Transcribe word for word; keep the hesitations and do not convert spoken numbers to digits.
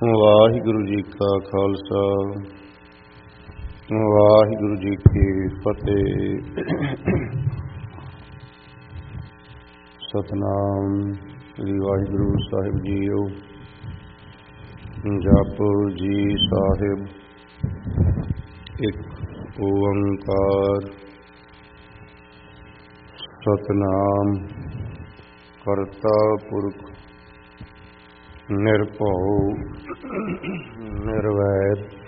ਵਾਹਿਗੁਰੂ ਜੀ ਕਾ ਖਾਲਸਾ ਵਾਹਿਗੁਰੂ ਜੀ ਕੀ ਫਤਿਹ। ਸਤਿਨਾਮ ਸ੍ਰੀ ਵਾਹਿਗੁਰੂ ਸਾਹਿਬ ਜੀਓ। ਜਪੁ ਜੀ ਸਾਹਿਬ ਇੱਕ ਓੰਕਾਰ ਸਤਿਨਾਮ ਕਰਤਾ ਪੁਰਖ ਨਿਰਭਉ ਨਿਰਵੈਰ